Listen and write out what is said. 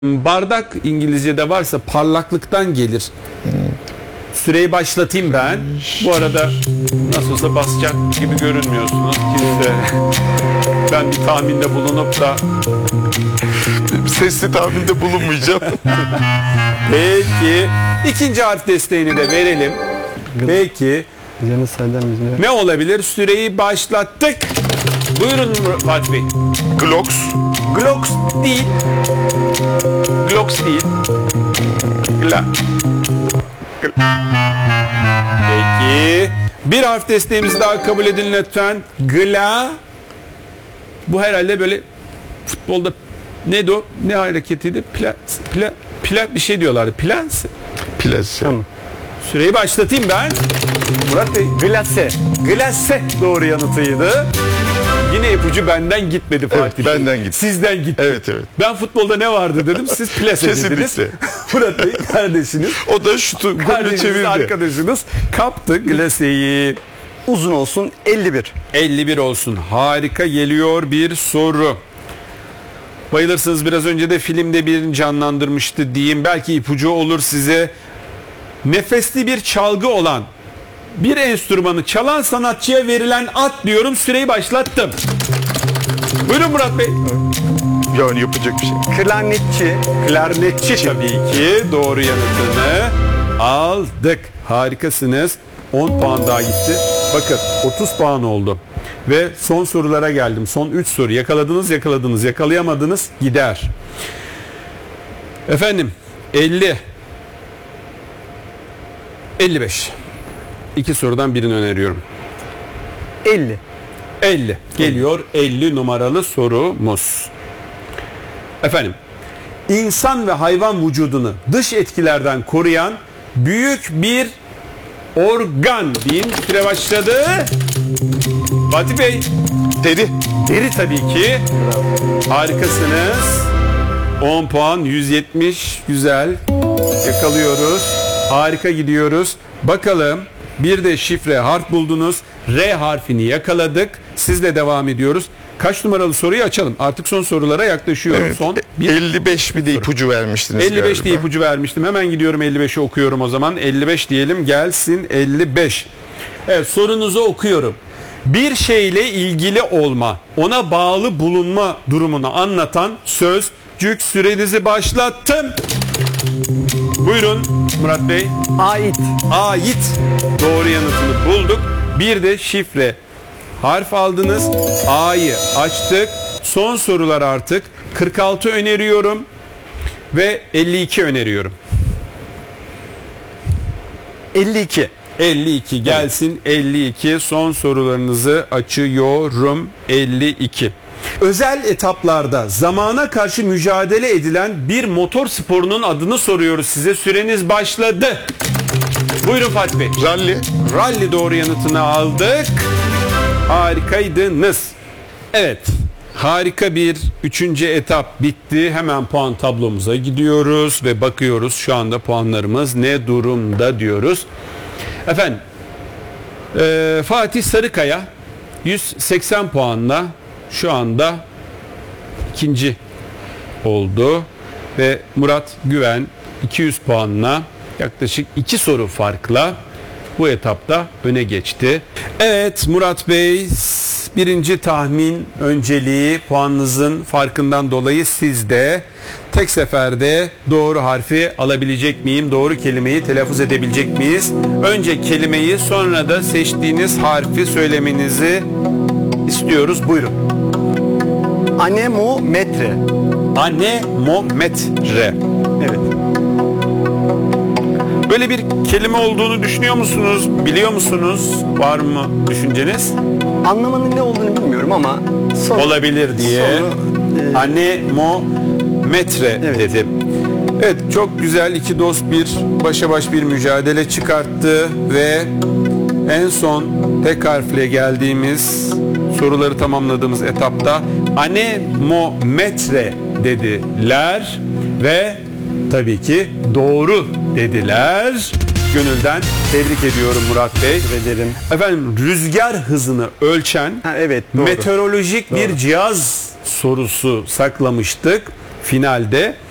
Bardak İngilizce'de varsa parlaklıktan gelir. Süreyi başlatayım ben. Bu arada nasıl olsa basacak gibi görünmüyorsunuz. Kimse ben bir tahminde bulunup da sesli tahminde bulunmayacağım. Peki ikinci harf desteğini de verelim. Peki ne olabilir? Süreyi başlattık. Buyurun Fatih Bey. Glocks. Glocks değil. Glocks değil. Peki. Bir harf desteğimizi daha kabul edin lütfen. Gla. Bu herhalde böyle futbolda neydi o? Ne hareketiydi? Bir şey diyorlardı. Plase. Tamam. Süreyi başlatayım ben. Murat Bey. Glase. Glase doğru yanıtıydı. Yine ipucu benden gitmedi Fatih Bey. Benden gitti. Sizden gitti. Evet. Ben futbolda ne vardı dedim. Siz plase dediniz. Kesinlikle. Murat Bey kardeşiniz. O da şutu böyle çevirdi. Arkadaşınız kaptı glaseyi. Uzun olsun 51. 51 olsun. Harika geliyor bir soru. Bayılırsınız, biraz önce de filmde birini canlandırmıştı diyeyim. Belki ipucu olur size. Nefesli bir çalgı olan bir enstrümanı çalan sanatçıya verilen ad diyorum. Süreyi başlattım. Buyurun Murat Bey. Yani yapacak bir şey. Klarnetçi. Klarnetçi tabii ki. Doğru yanıtını aldık. Harikasınız. 10 puan daha gitti. Bakın 30 puan oldu. Ve son sorulara geldim. Son 3 soru. Yakaladınız. Yakalayamadınız. Gider. Efendim 50. 55. İki sorudan birini öneriyorum. 50. 50. Geliyor 50 numaralı sorumuz. Efendim, insan ve hayvan vücudunu dış etkilerden koruyan büyük bir organ diyeyim. Süre başladı. Fatih Bey. Deri. Deri tabii ki. Harikasınız. 10 puan, 170. Güzel. Yakalıyoruz. Harika gidiyoruz. Bakalım, bir de şifre harf buldunuz. R harfini yakaladık. Sizle devam ediyoruz. Kaç numaralı soruyu açalım? Artık son sorulara yaklaşıyoruz. Evet, Son 55 bir de ipucu vermiştiniz 55 galiba. diye ipucu vermiştim. Hemen gidiyorum 55'i okuyorum o zaman. 55 diyelim, gelsin 55. Evet, sorunuzu okuyorum. Bir şeyle ilgili olma, ona bağlı bulunma durumunu anlatan sözcük. Sürenizi başlattım. Buyurun Murat Bey. Ait. Ait. Doğru yanıtını bulduk. Bir de şifre harf aldınız. A'yı açtık. Son sorular artık. 46 öneriyorum ve 52 öneriyorum. 52. 52 gelsin. 52 son sorularınızı açıyorum. 52. Özel etaplarda zamana karşı mücadele edilen bir motor sporunun adını soruyoruz size. Süreniz başladı. Buyurun Fatih Bey. Rally. Rally doğru yanıtını aldık. Harikaydınız. Evet. Harika bir 3. etap bitti. Hemen puan tablomuza gidiyoruz ve bakıyoruz şu anda puanlarımız ne durumda diyoruz. Efendim Fatih Sarıkaya 180 puanla şu anda ikinci oldu ve Murat Güven 200 puanla yaklaşık 2 soru farkla bu etapta öne geçti. Evet Murat Bey, birinci tahmin önceliği puanınızın farkından dolayı sizde. Tek seferde doğru harfi alabilecek miyim? Doğru kelimeyi telaffuz edebilecek miyiz? Önce kelimeyi, sonra da seçtiğiniz harfi söylemenizi istiyoruz. Buyurun. Anemometre. Anemometre. Evet. Böyle bir kelime olduğunu düşünüyor musunuz? Biliyor musunuz? Var mı düşünceniz? Anlamanın ne olduğunu bilmiyorum ama olabilir diye. Anemometre evet. dedim. Evet, çok güzel, iki dost bir başa baş bir mücadele çıkarttı ve en son tek harfle geldiğimiz, soruları tamamladığımız etapta anemometre dediler ve tabii ki doğru dediler. Gönülden tebrik ediyorum Murat Bey. Teşekkür ederim. Efendim, rüzgar hızını ölçen Evet, doğru. meteorolojik bir cihaz sorusu saklamıştık finalde.